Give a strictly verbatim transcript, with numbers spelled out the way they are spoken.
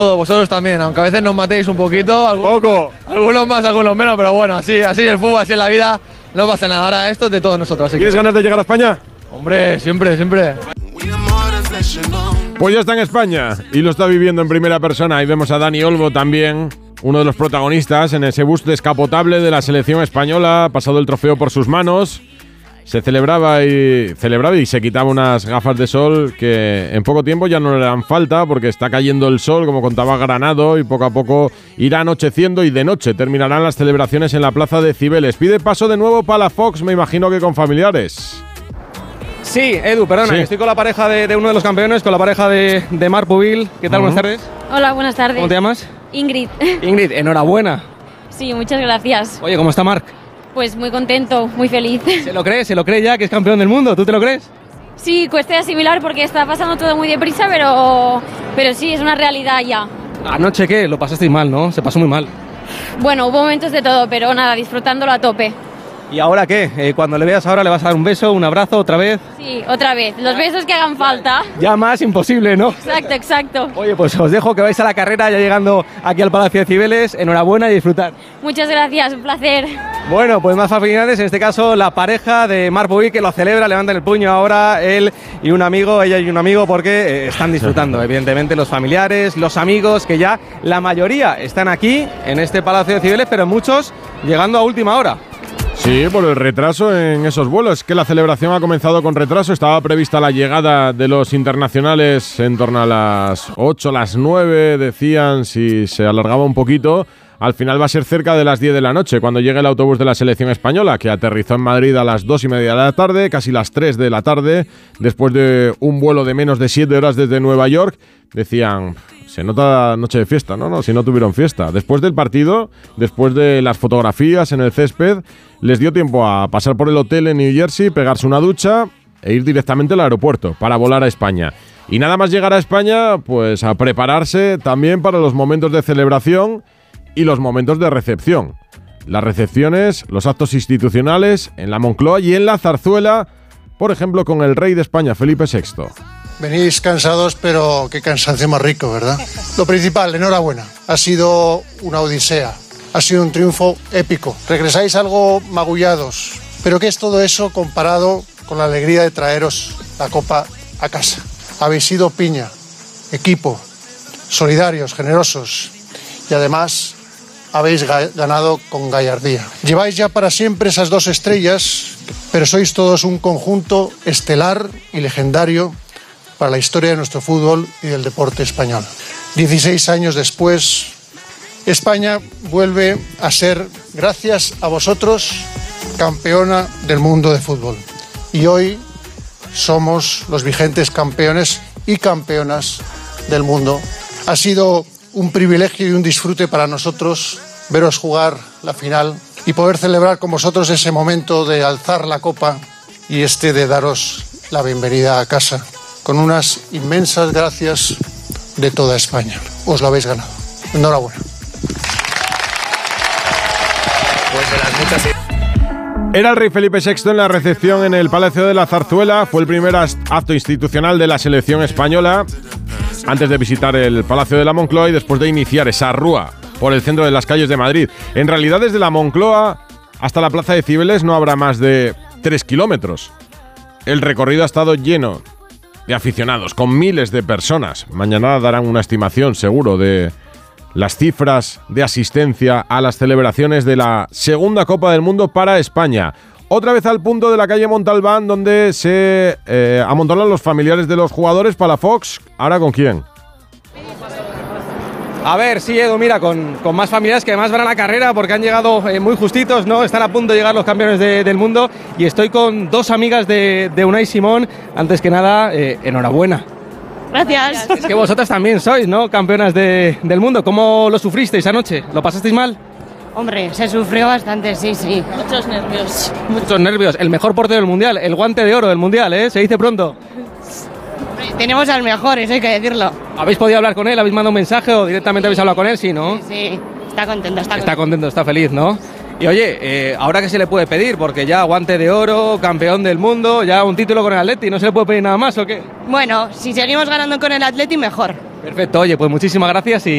Vosotros también, aunque a veces nos matéis un poquito, algunos, Poco. algunos más, algunos menos, pero bueno, así, así es el fútbol, así es la vida, no pasa nada. Ahora esto es de todos nosotros. Así ¿Tienes que, ganas de llegar a España? hombre, siempre, siempre. Pues ya está en España y lo está viviendo en primera persona. Ahí vemos a Dani Olmo también, uno de los protagonistas en ese bus descapotable de la selección española. Ha pasado el trofeo por sus manos. Se celebraba y celebraba y se quitaba unas gafas de sol que en poco tiempo ya no le dan falta porque está cayendo el sol, como contaba Granado, y poco a poco irá anocheciendo y de noche terminarán las celebraciones en la plaza de Cibeles. Pide paso de nuevo Palafox, me imagino que con familiares. Sí, Edu, perdona, Sí. estoy con la pareja de, de uno de los campeones, con la pareja de, de Marc Pubil. ¿Qué tal? Uh-huh. Buenas tardes. Hola, buenas tardes. ¿Cómo te llamas? Ingrid. Ingrid, enhorabuena. Sí, muchas gracias. Oye, ¿cómo está Marc? Pues muy contento, muy feliz. ¿Se lo cree? ¿Se lo cree ya que es campeón del mundo? ¿Tú te lo crees? Sí, cuesta asimilar porque está pasando todo muy deprisa, pero, pero sí, es una realidad ya. Anoche, ¿qué? Lo pasasteis mal, ¿no? Se pasó muy mal. Bueno, hubo momentos de todo, pero nada, disfrutándolo a tope. ¿Y ahora qué? Eh, cuando le veas ahora, ¿le vas a dar un beso, un abrazo otra vez? Sí, otra vez, los besos que hagan falta. Ya más imposible, ¿no? Exacto, exacto. Oye, pues os dejo que vais a la carrera ya llegando aquí al Palacio de Cibeles. Enhorabuena y disfrutar. Muchas gracias, un placer. Bueno, pues más familiares, en este caso la pareja de Marc Pubil que lo celebra, levantan el puño ahora, él y un amigo, ella y un amigo, porque eh, están disfrutando, evidentemente, los familiares, los amigos, que ya la mayoría están aquí, en este Palacio de Cibeles, pero muchos llegando a última hora. Sí, por el retraso en esos vuelos. Es que la celebración ha comenzado con retraso. Estaba prevista la llegada de los internacionales en torno a las ocho, las nueve, decían, si se alargaba un poquito. Al final va a ser cerca de las diez de la noche, cuando llegue el autobús de la selección española, que aterrizó en Madrid a las dos y media de la tarde, casi las tres de la tarde, después de un vuelo de menos de siete horas desde Nueva York. Decían, se nota noche de fiesta, ¿no? No, si no tuvieron fiesta. Después del partido, después de las fotografías en el césped, les dio tiempo a pasar por el hotel en New Jersey, pegarse una ducha e ir directamente al aeropuerto para volar a España. Y nada más llegar a España, pues a prepararse también para los momentos de celebración y los momentos de recepción. Las recepciones, los actos institucionales en la Moncloa y en la Zarzuela, por ejemplo, con el rey de España, Felipe sexto. Venís cansados, pero qué cansancio más rico, ¿verdad? Lo principal, enhorabuena. Ha sido una odisea. Ha sido un triunfo épico. Regresáis algo magullados. Pero ¿qué es todo eso comparado con la alegría de traeros la copa a casa? Habéis sido piña, equipo, solidarios, generosos y además habéis ga- ganado con gallardía. Lleváis ya para siempre esas dos estrellas, pero sois todos un conjunto estelar y legendario para la historia de nuestro fútbol y del deporte español. dieciséis años después, España vuelve a ser, gracias a vosotros, campeona del mundo de fútbol. Y hoy somos los vigentes campeones y campeonas del mundo. Ha sido un privilegio y un disfrute para nosotros veros jugar la final y poder celebrar con vosotros ese momento de alzar la copa y este de daros la bienvenida a casa, con unas inmensas gracias de toda España. Os lo habéis ganado. Enhorabuena. Era el rey Felipe sexto en la recepción en el Palacio de la Zarzuela. Fue el primer acto institucional de la selección española antes de visitar el Palacio de la Moncloa y después de iniciar esa rúa por el centro de las calles de Madrid. En realidad, desde la Moncloa hasta la Plaza de Cibeles no habrá más de tres kilómetros. El recorrido ha estado lleno de aficionados, con miles de personas. Mañana darán una estimación, seguro, de las cifras de asistencia a las celebraciones de la segunda Copa del Mundo para España. Otra vez al punto de la calle Montalbán, donde se eh, amontonan los familiares de los jugadores. Palafox, ¿ahora con quién? A ver, sí, Edu, mira, con, con más familiares que además van a la carrera porque han llegado eh, muy justitos, ¿no? Están a punto de llegar los campeones de, del mundo y estoy con dos amigas de, de Unai Simón. Antes que nada, eh, enhorabuena. Gracias. Es que vosotras también sois, ¿no? Campeonas de, del mundo. ¿Cómo lo sufristeis anoche? ¿Lo pasasteis mal? Hombre, se sufrió bastante, sí, sí. Muchos nervios. Muchos nervios. El mejor portero del mundial, el guante de oro del mundial, ¿eh? Se dice pronto. Tenemos al mejor, eso hay que decirlo. ¿Habéis podido hablar con él? ¿Habéis mandado un mensaje o directamente habéis hablado con él? Sí, ¿no? Sí, está contento, está, Está contento. contento, está feliz, ¿no? Y oye, eh, ¿ahora qué se le puede pedir? Porque ya guante de oro, campeón del mundo, ya un título con el Atleti, ¿no se le puede pedir nada más o qué? Bueno, si seguimos ganando con el Atleti, mejor. Perfecto, oye, pues muchísimas gracias y